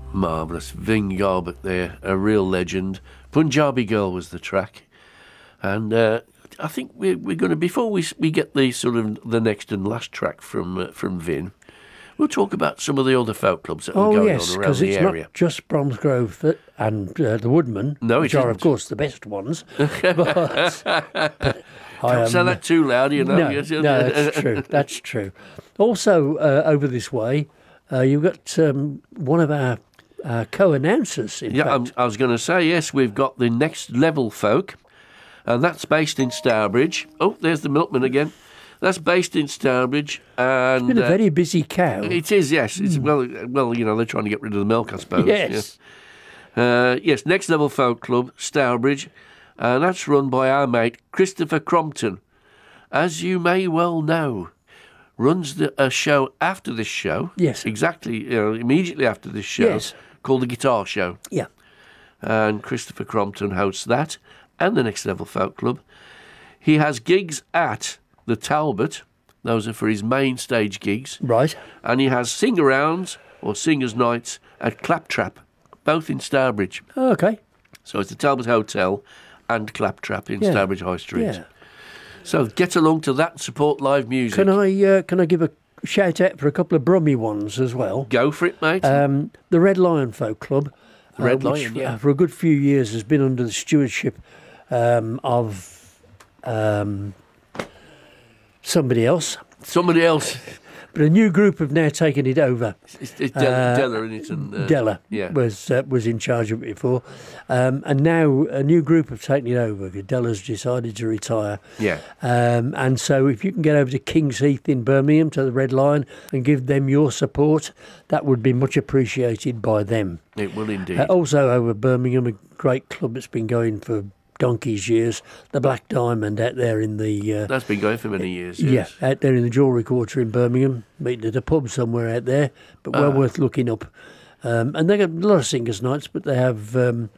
Marvellous. Vin Garbett there, a real legend. Punjabi Girl was the track. And I think we're going to, before we get the sort of the next and last track from Vin, we'll talk about some of the other folk clubs that are going on around the area. Because it's not just Bromsgrove and the Woodman, which are, of course, the best ones. Don't say that too loud, you know. No, that's true. That's true. Also, over this way, you've got one of our co-announcers, in fact. I was going to say, yes, we've got the Next Level Folk, and that's based in Stourbridge. Oh, there's the milkman again. That's based in Stourbridge. And, it's been a very busy cow. It is, yes. It's, well, you know, they're trying to get rid of the milk, I suppose. Yes. Yes, Next Level Folk Club, Stourbridge, and that's run by our mate Christopher Crompton. As you may well know, runs a show after this show. Yes. Exactly, immediately after this show. Yes. Called The Guitar Show. Yeah. And Christopher Crompton hosts that and the Next Level Folk Club. He has gigs at the Talbot. Those are for his main stage gigs. Right. And he has sing-arounds or singers' nights at Claptrap, both in Stourbridge. Oh, okay. So it's the Talbot Hotel and Claptrap in Stourbridge High Street. Yeah. So get along to that and support live music. Can I give a shout out for a couple of Brummy ones as well? Go for it, mate. The Red Lion Folk Club. Red which, Lion, yeah. for a good few years has been under the stewardship of somebody else. Somebody else. But a new group have now taken it over. It's Della, isn't it? And, Della was in charge of it before. And now a new group have taken it over because Della's decided to retire. Yeah. And so if you can get over to King's Heath in Birmingham to the Red Lion and give them your support, that would be much appreciated by them. It will indeed. Also over Birmingham, a great club that's been going for donkey's years, the Black Diamond out there in the... That's been going for many years, yes. Yeah, out there in the Jewellery Quarter in Birmingham, meeting at a pub somewhere out there, but well worth looking up. And they got a lot of singers' nights, but they have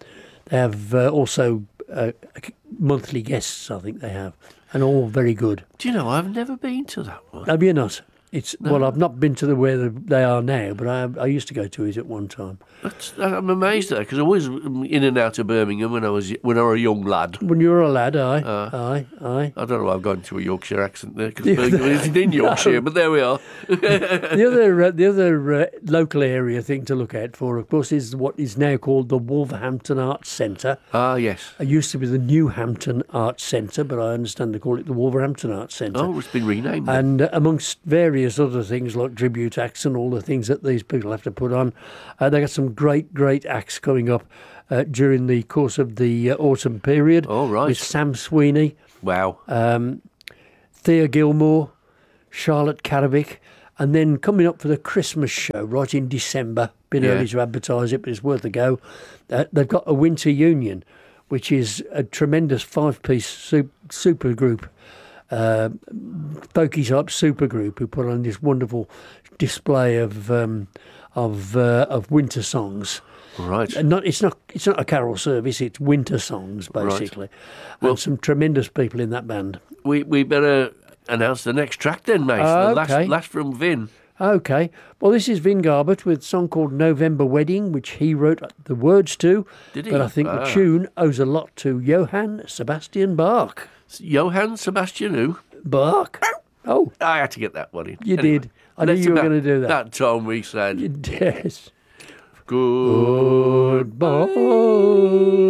also monthly guests, I think they have, and all very good. Do you know, I've never been to that one. Have you not? Well, I've not been to where they are now, but I used to go to it at one time. I'm amazed at that because I was in and out of Birmingham when I was a young lad. When you were a lad, aye. I don't know why I've gone to a Yorkshire accent there because Birmingham isn't in Yorkshire, but there we are. The other local area thing to look out for, of course, is what is now called the Wolverhampton Arts Centre. Ah, yes. It used to be the Newhampton Arts Centre, but I understand they call it the Wolverhampton Arts Centre. Oh, it's been renamed. And amongst various other things like tribute acts and all the things that these people have to put on, they got some great acts coming up during the course of the autumn period. Oh, right. With Sam Sweeney. Wow. Thea Gilmore, Charlotte Karavic, and then coming up for the Christmas show right in December. Been early to advertise it, but it's worth a go. They've got a Winter Union, which is a tremendous five-piece super group. Folky type super group who put on this wonderful display of winter songs. Right. And it's not a carol service. It's winter songs basically. Right. Well, and some tremendous people in that band. We better announce the next track then, mate. Okay. Last from Vin. Okay. Well, this is Vin Garbett with a song called November Wedding, which he wrote the words to. Did he? But I think the tune owes a lot to Johann Sebastian Bach. Johann Sebastian who? Bach. Oh. I had to get that one in. You did. I knew you were going to do that. That time we said. Yes. Goodbye.